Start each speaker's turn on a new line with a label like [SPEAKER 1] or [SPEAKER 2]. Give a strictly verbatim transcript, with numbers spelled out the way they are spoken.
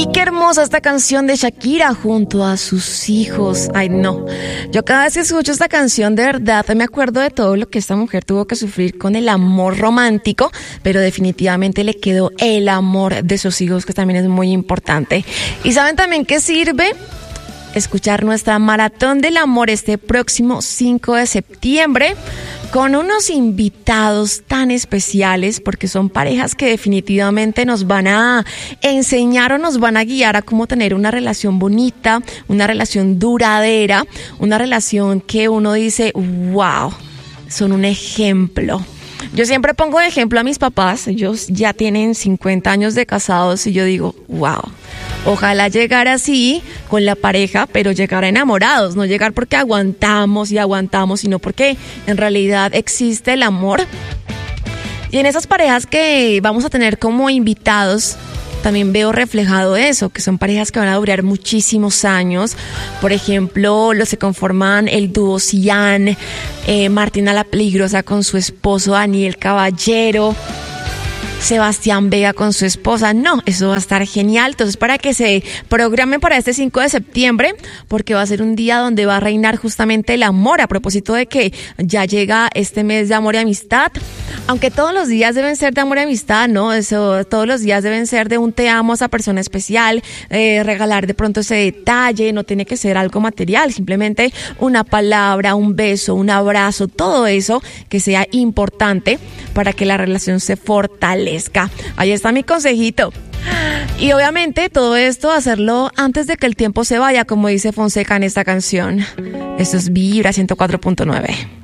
[SPEAKER 1] Y qué hermosa esta canción de Shakira junto a sus hijos. Ay, no. Yo cada vez que escucho esta canción, de verdad, me acuerdo de todo lo que esta mujer tuvo que sufrir con el amor romántico, pero definitivamente le quedó el amor de sus hijos, que también es muy importante. ¿Y saben también qué sirve? Escuchar nuestra Maratón del Amor este próximo cinco de septiembre con unos invitados tan especiales, porque son parejas que definitivamente nos van a enseñar o nos van a guiar a cómo tener una relación bonita, una relación duradera, una relación que uno dice, wow, son un ejemplo. Yo siempre pongo de ejemplo a mis papás. Ellos ya tienen cincuenta años de casados y yo digo, wow, ojalá llegar así con la pareja, pero llegar enamorados, no llegar porque aguantamos y aguantamos, sino porque en realidad existe el amor. Y en esas parejas que vamos a tener como invitados, también veo reflejado eso, que son parejas que van a durar muchísimos años. Por ejemplo, los que conforman el dúo Cian, eh, Martina la Peligrosa con su esposo Daniel Caballero, Sebastián Vega con su esposa. No, eso va a estar genial. Entonces, para que se programen para este cinco de septiembre, porque va a ser un día donde va a reinar justamente el amor, a propósito de que ya llega este mes de amor y amistad. Aunque todos los días deben ser de amor y amistad, ¿no? Eso, todos los días deben ser de un te amo a esa persona especial, eh, regalar de pronto ese detalle, no tiene que ser algo material, simplemente una palabra, un beso, un abrazo, todo eso que sea importante para que la relación se fortalezca. Ahí está mi consejito. Y obviamente todo esto hacerlo antes de que el tiempo se vaya, como dice Fonseca en esta canción. Esto es Vibra ciento cuatro punto nueve.